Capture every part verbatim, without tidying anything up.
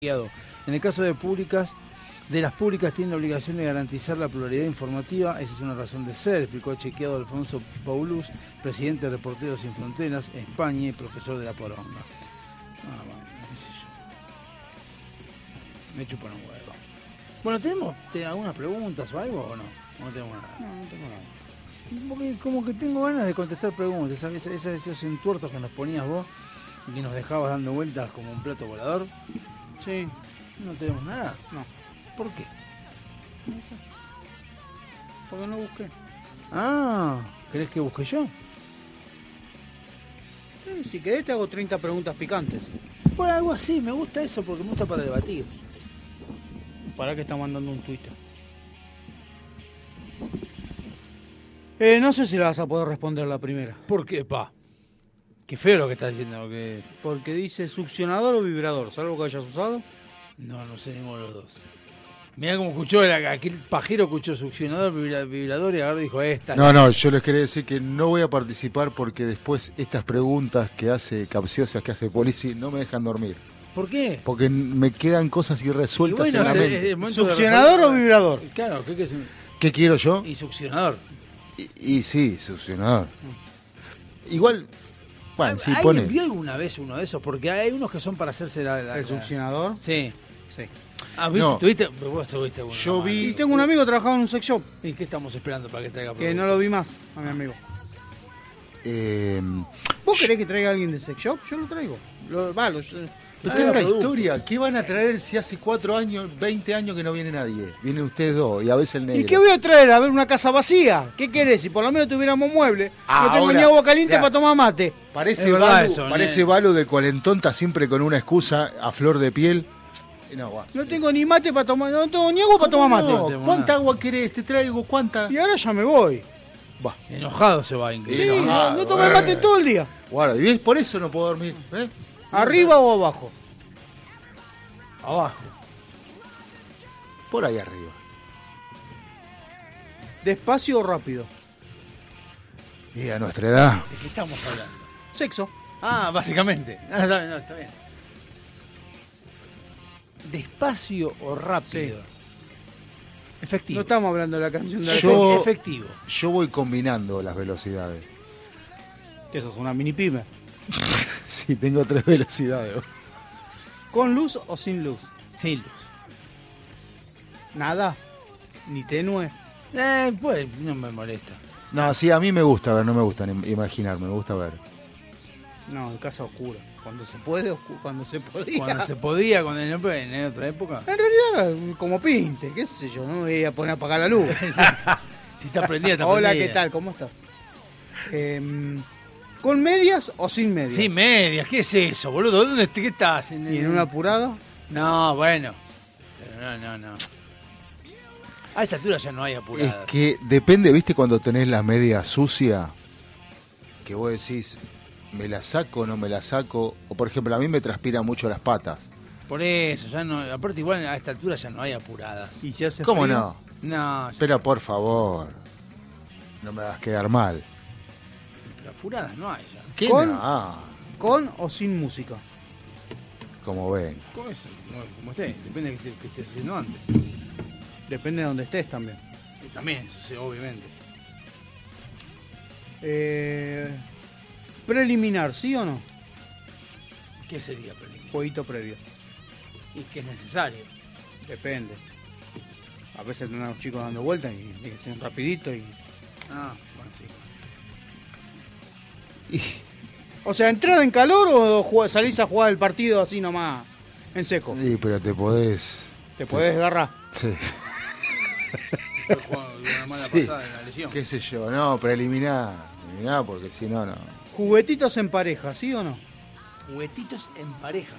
En el caso de públicas, de las públicas tienen la obligación de garantizar la pluralidad informativa, esa es una razón de ser, explicó Chequeado Alfonso Paulús, presidente de Reporteros Sin Fronteras, España y profesor de la Poronga. Ah, bueno, qué sé yo. Me chupan un huevo. Bueno, ¿tenemos te, algunas preguntas o algo o no? No tenemos nada. No, no tengo nada. Porque como que tengo ganas de contestar preguntas, ¿sabes? Esos, esos entuertos que nos ponías vos y que nos dejabas dando vueltas como un plato volador. Sí. No tenemos nada. No. ¿Por qué? No sé. Porque no busqué. Ah, ¿querés que busque yo? Sí, si querés te hago treinta preguntas picantes. Bueno, algo así, me gusta eso porque me gusta para debatir. Para que está mandando un Twitter. Eh, no sé si la vas a poder responder la primera. ¿Por qué, pa? Qué feo lo que estás diciendo. Que... Porque dice succionador o vibrador. ¿Sabes algo que hayas usado? No, no sé ninguno de los dos. Mirá cómo escuchó, el, aquel pajero escuchó succionador, vibrador y agarró y dijo esta. No, no, yo les quería decir que no voy a participar porque después estas preguntas que hace capciosas, que hace Polizzi, no me dejan dormir. ¿Por qué? Porque me quedan cosas irresueltas bueno, en la es, mente. es el ¿Succionador o vibrador? Claro, ¿qué, qué es? ¿Qué quiero yo? Y succionador. Y, y sí, succionador. Igual, bueno, sí, ¿Alguien pone. vio alguna vez uno de esos? Porque hay unos que son para hacerse la... la ¿El la... succionador? Sí. Sí. Ah, ¿viste? No. ¿Tuviste? Vos tuviste uno. Yo vi- Y tengo un amigo que trabajaba en un sex shop. ¿Y qué estamos esperando para que traiga Que producto? no lo vi más, a mi amigo. Eh, ¿Vos querés que traiga a alguien de sex shop? Yo lo traigo. Lo, va, lo, pero Ah, tanta producto. historia. ¿Qué van a traer si hace cuatro años, veinte años que no viene nadie? Vienen ustedes dos y a veces el negro. ¿Y qué voy a traer? A ver una casa vacía. ¿Qué querés? Si por lo menos tuviéramos muebles. Ah, no tengo ahora, ni agua caliente ya. para tomar mate. Parece Es verdad Balu, eso, parece ne- Balu de cuarentón, está siempre con una excusa a flor de piel. Y no, guau. No tengo ni mate para tomar. No tengo ni agua para tomar mate. No, No, ¿cuánta nada. agua querés? Te traigo, ¿cuánta? Y ahora ya me voy. Va, Enojado se va, Sí, incluso. Sí, no, no, no tomé eh. mate todo el día. guarda, y ves, por eso no puedo dormir. ¿eh? ¿Arriba o abajo? Abajo. Por ahí arriba. ¿Despacio o rápido? Y a nuestra edad. ¿De qué estamos hablando? Sexo. Ah, básicamente. Ah, está bien, no, está bien. ¿Despacio o rápido? Efectivo. No estamos hablando de la canción de la Yo- Efe- Efectivo. Yo voy combinando las velocidades. Que eso es una mini pyme. Sí, tengo tres velocidades. ¿Con luz o sin luz? Sin luz. Nada. Ni tenue. Eh, pues no me molesta. No, sí, a mí me gusta ver, no me gusta ni- imaginar, me gusta ver. No, en casa oscura. Cuando se puede, oscu- cuando se podía. Cuando se podía, cuando en, en otra época. En realidad, como pinte, qué sé yo, no me voy a poner a apagar la luz. Si está prendida, está Hola, prendida. ¿qué tal? ¿Cómo estás? Em, ¿Con medias o sin medias? Sin medias, ¿qué es eso, boludo? ¿Dónde qué estás? ¿En, ¿Y en un apurado? No, bueno. Pero no, no, no. A esta altura ya no hay Es apuradas. que depende, ¿viste? Cuando tenés la media sucia, que vos decís, ¿me la saco o no me la saco? O por ejemplo, a mí me transpira mucho las patas. Por eso, ya no. Aparte, igual a esta altura ya no hay apuradas. ¿Y si hace ¿Cómo frío? no? No, ya- Pero por favor, no me vas a quedar mal. pero apuradas no hay ya. ¿Qué ¿Con? no? ¿Con o sin música? Como ven. ¿Cómo es? Como, como esté, depende de qué esté- qué estés haciendo antes. Depende de donde estés también. Y también, eso sí, obviamente. Eh, preliminar, ¿sí o no? ¿Qué sería preliminar? Jueguito previo. Y que es necesario. Depende. A veces tenés a los chicos dando vueltas y tiene que ser rapidito y... Ah, bueno, sí. Y- O sea, ¿entrada en calor o jug- salís a jugar el partido así nomás en seco? Sí, pero te podés... Te podés agarrar. Sí, Después jugando una mala Sí. pasada en la lesión. qué sé yo, no, preliminar. Preliminar porque si no, no. Juguetitos en pareja, ¿sí o no? Juguetitos en pareja.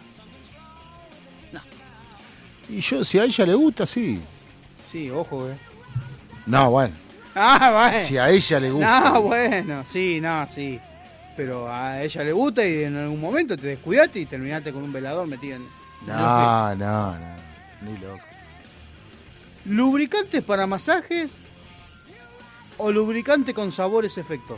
Y yo, si a ella le gusta, sí. Sí, ojo, eh. No, bueno, Ah, bueno. si a ella le gusta. No, bueno, sí, no, sí. Pero a ella le gusta y en algún momento te descuidaste y terminaste con un velador metido en... No, no, no, ni loco. ¿Lubricantes para masajes o lubricante con sabores efectos?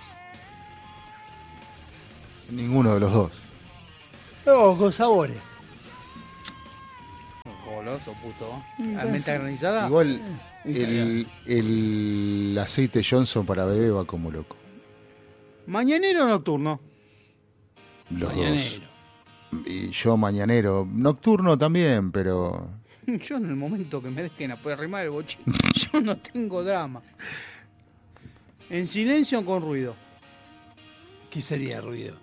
Ninguno de los dos. Oh, con sabores. goloso, puto. Mm, ¿La menta granizada? Igual Eh, el, el aceite Johnson para bebé va como loco. ¿Mañanero o nocturno? Los Mañanero. dos. Y yo mañanero. Nocturno también, pero... Yo en el momento que me dejen a poder arrimar el bochín, yo no tengo drama. ¿En silencio o con ruido? ¿Qué sería ruido?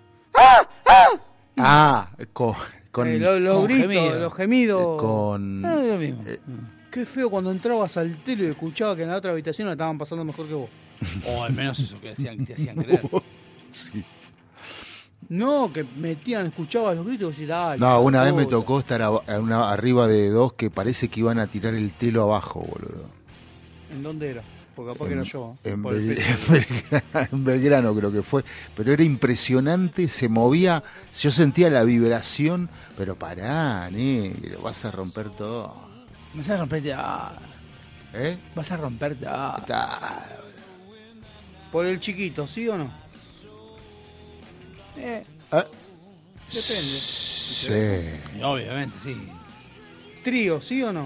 Ah, con... con Eh, lo- los con gritos, gemido. los gemidos. con... Ah, lo mismo. Eh, Qué feo cuando entrabas al telo y escuchabas que en la otra habitación la estaban pasando mejor que vos. O al menos eso que hacían, te hacían creer. Sí. No, que metían, escuchabas los gritos y decías, dale. No, una vez me puta. tocó estar a- a una- arriba de dos que parece que iban a tirar el telo abajo, boludo. ¿En dónde era? Porque capaz que era yo. ¿eh? En, Por el Bel- peso. en Belgrano, en Belgrano creo que fue, pero era impresionante, se movía, yo sentía la vibración, pero pará, negro, vas a romper todo. Vas a romperte. Ah, ¿Eh? vas a romperte. Ah. Está- Por el chiquito, ¿sí o no? Eh, ah, Depende. Sí. y obviamente, sí. Trío, ¿sí o no?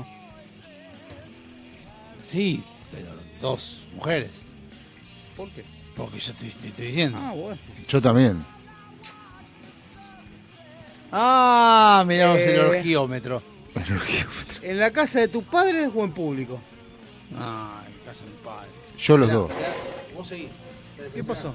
Sí, pero dos mujeres. ¿Por qué? Porque yo te, te estoy diciendo. Ah, bueno. Yo también. Ah, miramos Eh. el orgiómetro. ¿En la casa de tus padres o en público? Ah, en casa de mi padre. Yo los dos. Vos seguís. ¿Qué pasó?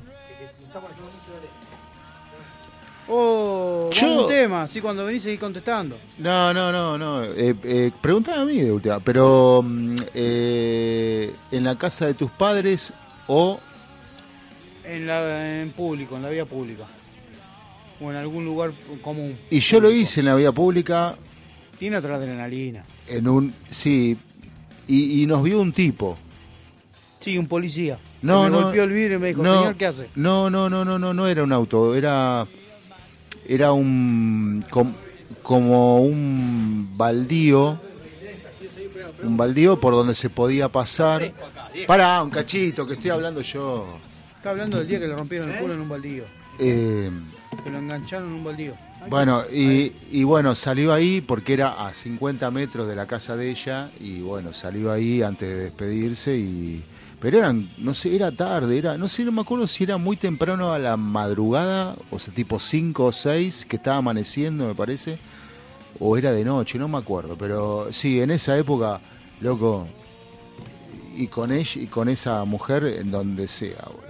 Oh, Yo- vamos a un tema, así cuando venís seguís contestando. No, no, no, no. Eh, eh, preguntame a mí de última, pero mm, eh, en la casa de tus padres o En, la, en público, en la vía pública. O en algún lugar común. y yo lo público. hice en la vía pública Tiene otra adrenalina. en un sí y, y nos vio un tipo. Sí, un policía. No, me no. golpeó el vidrio y me dijo, no, señor, ¿qué hace? No, no, no, no, no, no era un auto, era era un com- como un baldío, un baldío por donde se podía pasar. Pará, un cachito, que estoy hablando yo. Está hablando del día que le rompieron el culo en un baldío. Eh, Que lo engancharon en un baldío. bueno, y, y bueno, salió ahí porque era a cincuenta metros de la casa de ella y bueno, salió ahí antes de despedirse y... Pero eran, no sé, era tarde, era, no sé, no me acuerdo si era muy temprano a la madrugada, o sea, tipo cinco o seis, que estaba amaneciendo, me parece, o era de noche, no me acuerdo, pero sí, en esa época, loco, y con ella, y con esa mujer, en donde sea, boludo.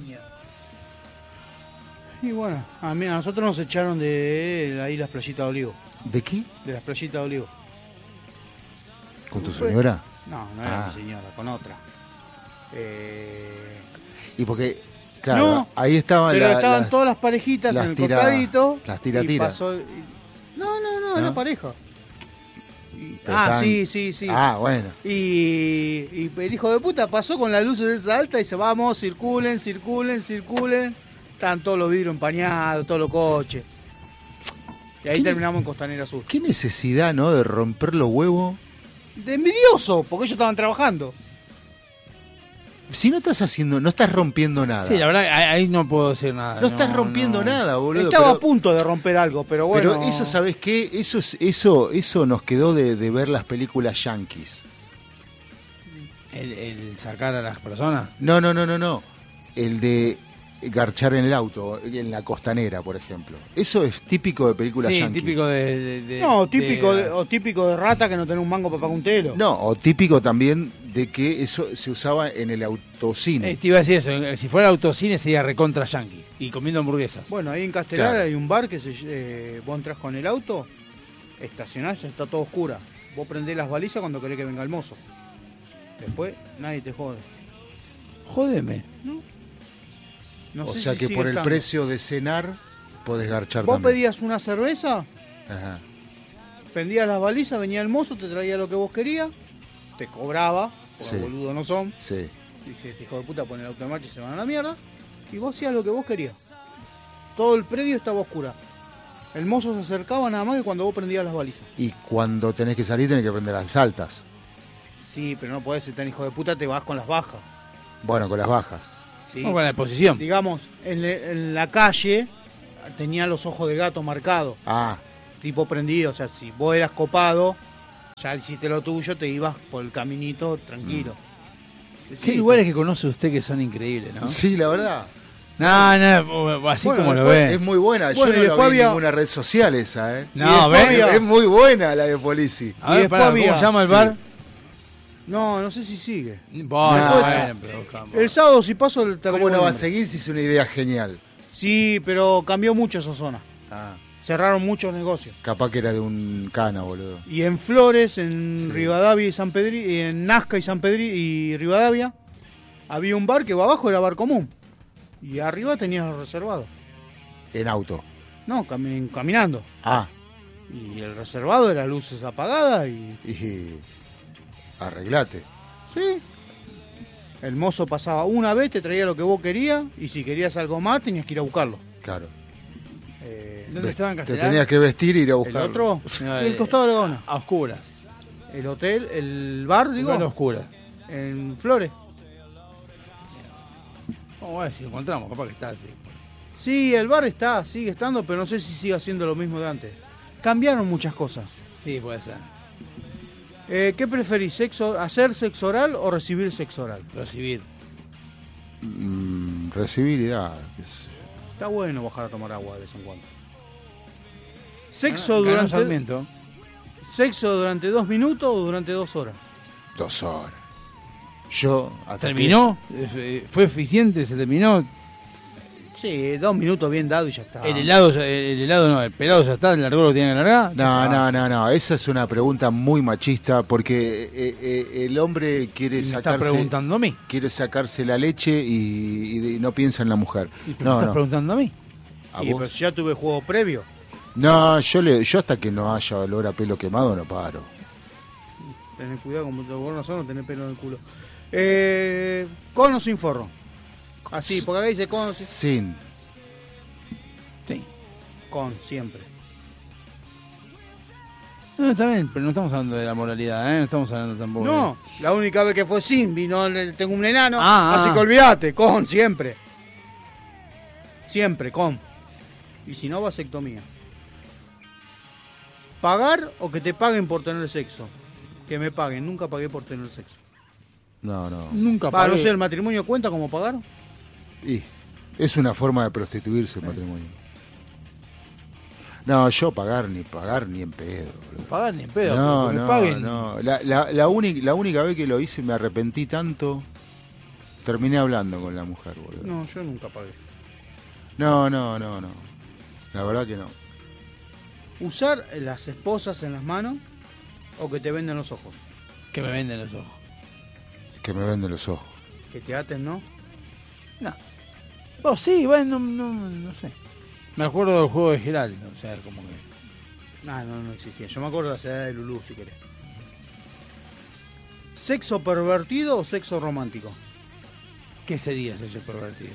Y bueno, a, mí, a nosotros nos echaron de ahí las playitas de Olivo. ¿De qué? De las playitas de Olivo. ¿Con tu Fue- señora? No, no era Ah. mi señora, con otra. Eh, Y porque, claro, No, ahí estaban pero la- estaban las- todas las parejitas las en el tira- costadito. las tira, y tira. pasó- y- No, no, no, ¿No? era pareja. Y- Pero ah, estaban- sí, sí, sí. Ah, bueno. Y, y el hijo de puta pasó con las luces de esa alta y dice, vamos, circulen, circulen, circulen. Estaban todos los vidrios empañados, todos los coches. Y ahí ¿Qué? terminamos en Costanera Sur. ¿Qué necesidad, no, de romper los huevos? De envidioso, porque ellos estaban trabajando. Si no estás haciendo, no estás rompiendo nada. Sí, la verdad, ahí, ahí no puedo decir nada. no estás rompiendo no. nada, boludo. Estaba pero, a punto de romper algo, pero bueno. pero eso, ¿sabes qué? Eso es, eso, eso nos quedó de, de ver las películas yankees. El, el sacar a las personas. No, no, no, no, no. El de garchar en el auto, en la costanera, por ejemplo. Eso es típico de películas Sí, yankees. típico de, de- de- No, típico de- de, o típico de rata que no tiene un mango para pagar un telo. No, o típico también de que eso se usaba en el autocine. Eh, te iba a decir eso, eh, si fuera autocine sería recontra yankee y comiendo hamburguesas. Bueno, ahí en Castelar Claro. hay un bar que se, eh, vos entras con el auto, estacionás, está todo oscura. Vos prendés las balizas cuando querés que venga el mozo. Después nadie te jode. Jódeme. No o sé sea si que sigue por el estando. precio de cenar podés garchar Vos también. pedías una cerveza, Ajá. prendías las balizas, venía el mozo, te traía lo que vos querías, te cobraba, porque Sí. boludos no son. Sí. Dice, este hijo de puta pone el auto en marcha y se van a la mierda. Y vos hacías lo que vos querías. Todo el predio estaba oscura. El mozo se acercaba nada más que cuando vos prendías las balizas. Y cuando tenés que salir tenés que prender las altas. Sí, pero no podés ser tan hijo de puta, te vas con las bajas. Bueno, con las bajas. Sí. Muy buena exposición. Digamos, en, le- en la calle tenía los ojos de gato marcados, Ah, tipo prendido. O sea, si vos eras copado, Ya hiciste lo tuyo, te ibas por el caminito tranquilo. Qué Sí, lugares que conoce usted que son increíbles, ¿no? Sí, la verdad. No, no, así Bueno, como lo después ve. Es muy buena. Bueno, y Yo no la después vi en había- ninguna red social esa, ¿eh? No, y después ve. había- Es muy buena la de Polici. A ver, después pará, ¿cómo había- se llama el sí. bar? No, no sé si sigue. Bueno, No, bueno, pero buscamos. El sábado si paso el te ¿Cómo averiguo no el va a nombre. seguir si es una idea genial? Sí, pero cambió mucho esa zona. Ah, Cerraron muchos negocios. capaz que era de un cana, boludo. Y en Flores, en Sí. Rivadavia y San Pedri, y en Nazca y San Pedri y Rivadavia, había un bar que abajo era bar común. Y arriba tenías reservado. En auto. No, cami- caminando. Ah, Y el reservado era luces apagadas y. y arreglate. Sí. El mozo pasaba una vez, te traía lo que vos querías, y si querías algo más tenías que ir a buscarlo. Claro. Eh, ¿Dónde estaba en Te Castelar? tenías que vestir y ir a el buscarlo. otro, No, el eh, costado de la Gaona. A oscuras. El hotel, el bar, digo, Digo, a oscuras. en Flores. Vamos a ver si lo encontramos, capaz que está así. Sí, el bar está, sigue estando, pero no sé si sigue haciendo lo mismo de antes. Cambiaron muchas cosas. Sí, puede ser. Eh, ¿Qué preferís, sexo, hacer sexo oral o recibir sexo oral? Recibir. Mm, recibir y dar. qué sé. Está bueno bajar a tomar agua de vez en cuando. Sexo, Ganó- ganó durante, Sarmiento. ¿Sexo durante dos minutos o durante dos horas? Dos horas. Yo, hasta ¿Terminó? Eh, ¿Fue eficiente? ¿Se terminó? Sí, dos minutos bien dado y ya está. El helado, ya- el helado no, el pelado ya está, largó lo que tiene que largar. que- ya No, está. no, no, no. Esa es una pregunta muy machista porque eh, eh, el hombre quiere Me está sacarse, preguntando a mí. quiere sacarse la leche y, y no piensa en la mujer. ¿Y por qué No, estás no. preguntando a mí? ¿A Y, vos? pero si ya tuve juego previo. No, yo le, yo hasta que no haya olor a pelo quemado no paro. Tenés cuidado, como te borro no tenés pelo en el culo. Eh, ¿Con o sin forro? Así, porque acá dice con, sin- Sin. Sí. con, siempre. No, está bien, pero no estamos hablando de la moralidad, ¿eh? No estamos hablando tampoco. No, la única vez que fue sin, vino, le- tengo un enano, Ah, así ah. que olvídate, con, siempre. Siempre, con. Y si no, vasectomía. ¿Pagar o que te paguen por tener sexo? Que me paguen, nunca pagué por tener sexo. No, no. De... Nunca Va, no pagué. sé, ¿el matrimonio cuenta como pagar? Y es una forma de prostituirse el matrimonio. No, yo pagar ni pagar ni en pedo. boludo. Pagar ni en pedo, No, pero que me no, paguen. no. La, la, la, única, la única vez que lo hice me arrepentí tanto. Terminé hablando con la mujer, boludo. No, yo nunca pagué. No, no, no, no. La verdad que no. ¿Usar las esposas en las manos o que te venden los ojos? Que me venden los ojos. Que me venden los ojos. Que te aten, ¿no? No. Oh, sí, bueno, no, no, no sé. Me acuerdo del juego de Geraldo, o sea, como que... No, no, no existía. Yo me acuerdo de la ciudad de Lulú, si querés. ¿Sexo pervertido o sexo romántico? ¿Qué sería sexo pervertido?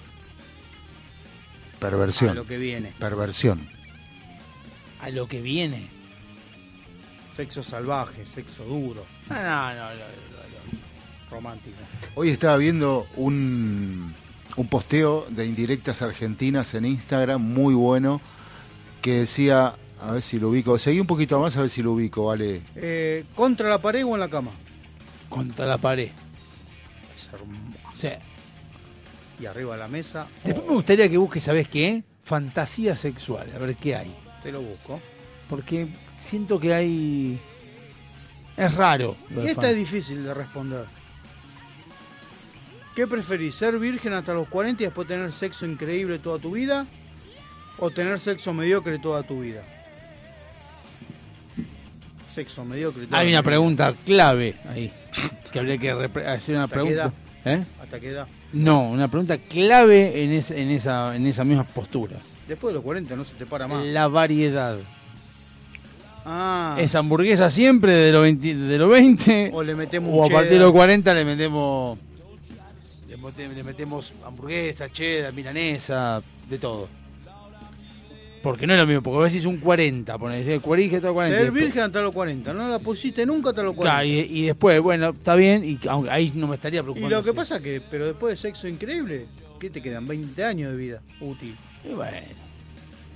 Perversión. A lo que viene. Perversión. A lo que viene. Sexo salvaje, sexo duro, No, no, no, no, no, no. romántico. Hoy estaba viendo un, un posteo de indirectas argentinas en Instagram, muy bueno, que decía, a ver si lo ubico, seguí un poquito más a ver si lo ubico, vale. Eh, ¿Contra la pared o en la cama? Contra la pared. Es hermoso. O sea, Y arriba de la mesa. después me gustaría que busques, ¿sabes qué? Fantasías sexuales, a ver qué hay. Te lo busco. Porque siento que hay... Es raro. lo Y de esta fan- es difícil de responder. ¿Qué preferís? ¿Ser virgen hasta los cuarenta y después tener sexo increíble toda tu vida? ¿O tener sexo mediocre toda tu vida? Sexo mediocre toda Hay tu una vida. pregunta clave ahí. Que habría que repre- hacer una ¿Hasta qué pregunta. ¿Eh? ¿Hasta qué edad? No, una pregunta clave en, es- en, esa, en esa misma postura. Después de los cuarenta no se te para más. La variedad. Ah, ¿Es hamburguesa siempre de los veinte, de los veinte o le metemos o un a partir de cheddar. los cuarenta le metemos le, mete- le metemos hamburguesa, cheddar, milanesa, de todo? Porque no es lo mismo, porque a veces un cuarenta, pones el cuarenta hasta cuarenta. Ser y después- virgen hasta los cuarenta. No la pusiste nunca hasta los Claro, cuarenta. y, y después, bueno, está bien, y aunque ahí no me estaría Y preocupando. lo que si- pasa que, pero después de sexo increíble, ¿qué te quedan? veinte años de vida útil. Y bueno,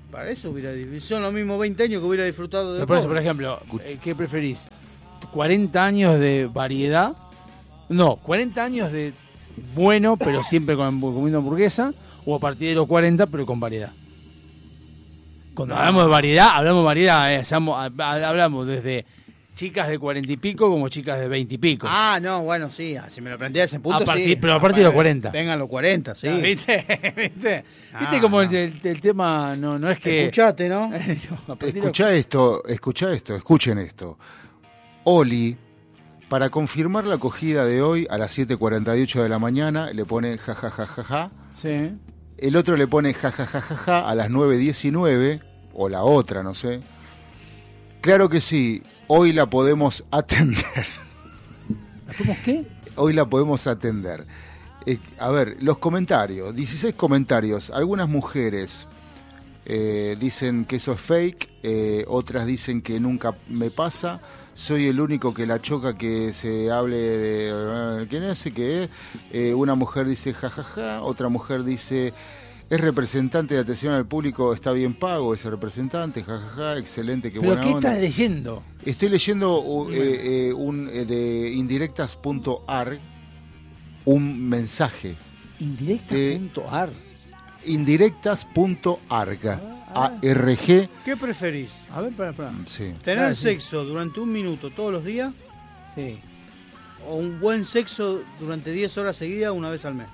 Para eso hubiera disfrutado. Son los mismos veinte años que hubiera disfrutado de Por eso, por pobre. ejemplo, eh, ¿qué preferís? ¿cuarenta años de variedad? No, cuarenta años de bueno, pero siempre con, comiendo hamburguesa, o a partir de los cuarenta, pero con variedad. Cuando hablamos de variedad, hablamos de variedad, eh, hacemos- hablamos desde chicas de cuarenta y pico como chicas de veinte y pico. Ah, no, bueno, sí, ah, si me lo planteas ese punto, A partir- sí. pero a partir de los cuarenta. Vengan los cuarenta, sí. ¿Viste? ¿Viste? Ah, ¿Viste como no. el, el- el tema no, no es que... Escuchate, ¿no? A partir de- Escuchá esto, escuchá esto, escuchen esto. Oli, para confirmar la acogida de hoy a las siete cuarenta y ocho de la mañana, le pone jajajajaja. Sí. El otro le pone jajajajaja a las nueve diecinueve, o la otra, no sé. Claro que sí, hoy la podemos atender. ¿Cómo qué? Hoy la podemos atender. Eh, a ver, los comentarios, dieciséis comentarios. Algunas mujeres eh, dicen que eso es fake, eh, otras dicen que nunca me pasa. Soy el único que la choca que se hable de... ¿Quién es? ¿Qué es? Eh, una mujer dice jajaja, otra mujer dice... Es representante de atención al público, está bien pago ese representante, jajaja, excelente, qué ¿Pero buena qué onda. estás leyendo? Estoy leyendo uh, eh, eh, un eh, de indirectas punto ar, un mensaje. Indirecta.ar. indirectas punto arg. Ah, A R G. ¿Qué preferís? A ver, para, para. Sí. ¿Tener Ah, sí. sexo durante un minuto todos los días Sí. o un buen sexo durante diez horas seguidas una vez al mes?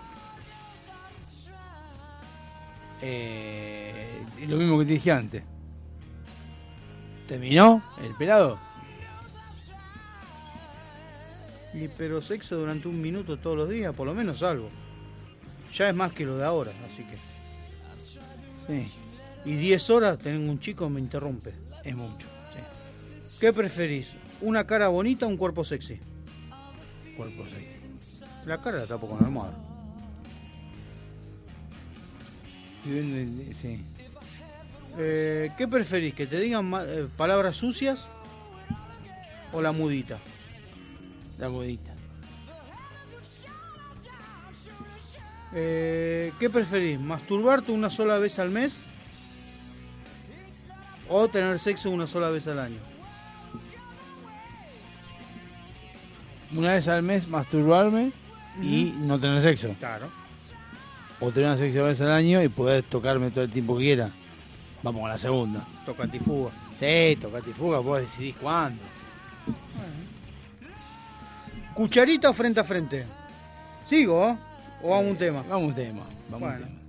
Eh, lo mismo que te dije antes. ¿Terminó el pelado? Y, pero sexo durante un minuto todos los días, por lo menos algo. Ya es más que lo de ahora, así que. Sí, Y diez horas tener un chico me interrumpe. es mucho. Sí. ¿Qué preferís? ¿Una cara bonita o un cuerpo sexy? Cuerpo sexy. La cara la tapo con la almohada. Estoy viendo el- Sí. Eh, ¿Qué preferís? ¿Que te digan ma- eh, palabras sucias o la mudita? La modita. Eh, ¿Qué preferís? ¿Masturbarte una sola vez al mes o tener sexo una sola vez al año? Una vez al mes masturbarme y no tener sexo. Claro. O tener sexo una vez al año y poder tocarme todo el tiempo que quiera. Vamos con la segunda. Tocatifuga. Sí, tocate y fuga, vos decidís cuándo. ¿Cucharita o frente a frente? ¿Sigo? ¿O vamos a un tema? Vamos a un tema. Vamos a un Bueno. tema.